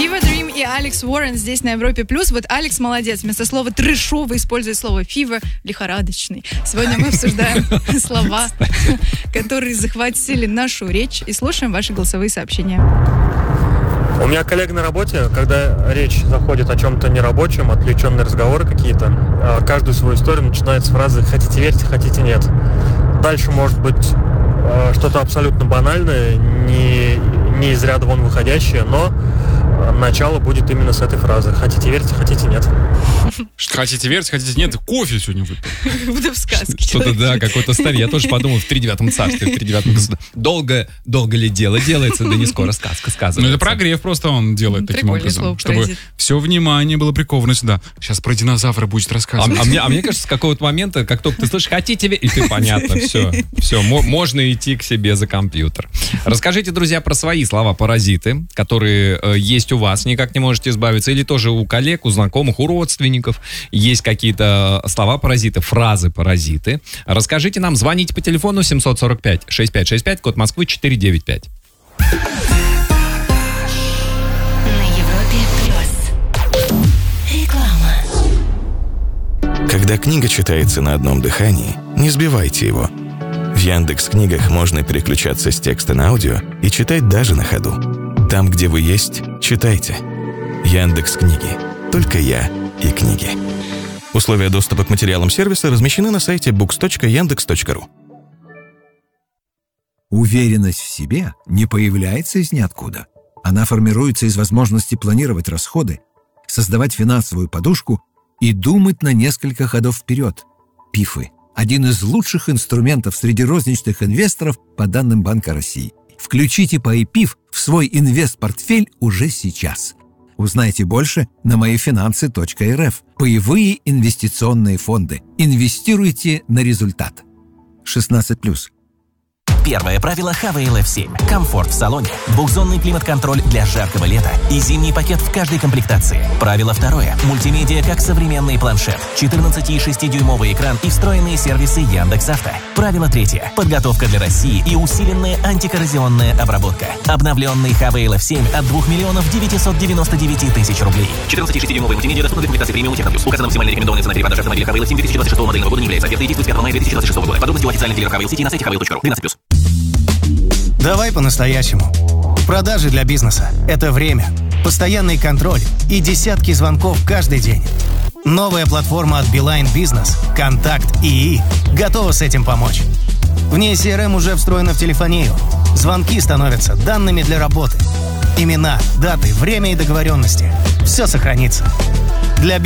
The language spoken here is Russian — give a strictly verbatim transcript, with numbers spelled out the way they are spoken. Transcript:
Fever Dream и Алекс Уоррен здесь на Европе Плюс. Вот Алекс молодец. Вместо слова трэшовый использует слово fever, лихорадочный. Сегодня мы обсуждаем слова, которые захватили нашу речь, и слушаем ваши голосовые сообщения. У меня коллега на работе, когда речь заходит о чем-то нерабочем, отвлеченные разговоры какие-то, каждую свою историю начинает с фразы «хотите верьте, хотите нет». Дальше может быть что-то абсолютно банальное, не, не из ряда вон выходящее, но начало будет именно с этой фразы «хотите верьте, хотите нет». Хотите верьте, хотите нет, кофе сегодня выпил. Как будто в сказке. Что-то, да, какой-то старик. Я тоже подумал, в тридевятом царстве, в тридевятом государстве. Долго, долго ли дело делается, да не скоро сказка сказывается. Ну, это прогрев просто он делает Ну, таким прикольное образом. слово, Чтобы паразит. все внимание было приковано сюда. Сейчас про динозавра будет А, рассказывать. а мне, а мне кажется, с какого-то момента, как только ты слышишь «хотите верить», и ты понятно, все, все, мо- можно идти к себе за компьютер. Расскажите, друзья, про свои слова-паразиты, которые э, есть у вас, никак не можете избавиться, или тоже у коллег, у знакомых, у родственников есть какие-то слова-паразиты, фразы-паразиты. Расскажите нам, звоните по телефону семь сорок пять шестьдесят пять шестьдесят пять, код Москвы четыре девять пять. Когда книга читается на одном дыхании, не сбивайте его. В Яндекс.Книгах можно переключаться с текста на аудио и читать даже на ходу. Там, где вы есть, читайте. Яндекс.Книги. Только я и книги. Условия доступа к материалам сервиса размещены на сайте букс точка яндекс точка ру. Уверенность в себе не появляется из ниоткуда. Она формируется из возможности планировать расходы, создавать финансовую подушку и думать на несколько ходов вперед. ПИФы – один из лучших инструментов среди розничных инвесторов по данным Банка России. Включите ПАИПИФ в свой инвест-портфель уже сейчас. Узнайте больше на моифинансы точка эр эф. Паевые инвестиционные фонды. Инвестируйте на результат. шестнадцать плюс. Первое правило ХВЛ эф семь. Комфорт в салоне, двухзонный климат-контроль для жаркого лета и зимний пакет в каждой комплектации. Правило второе. Мультимедиа как современный планшет, четырнадцать и шестидюймовый экран и встроенные сервисы Яндекс.Авто. Правило третье. Подготовка для России и усиленная антикоррозионная обработка. Обновленный ХВЛ эф семь от двух миллионов девятьсот девяносто девять тысяч рублей. четырнадцать и шестидюймовый мультимедиа доступны в комплектации премиум Техно Плюс. Указана максимальная рекомендованная цена перепродажи автомобиля ХВЛ эф семь две тысячи двадцать шестого модельного года не является ответной и действует с пятого мая две тысячи двадцать шестого года. Подробности у официальных дилеров ХВЛ сети на сайте хвл точка ру. двенадцать плюс. Давай по-настоящему. Продажи для бизнеса – это время, постоянный контроль и десятки звонков каждый день. Новая платформа от Beeline Business «Контакт ИИ» готова с этим помочь. В ней си эр эм уже встроена в телефонию. Звонки становятся данными для работы. Имена, даты, время и договоренности – все сохранится. Для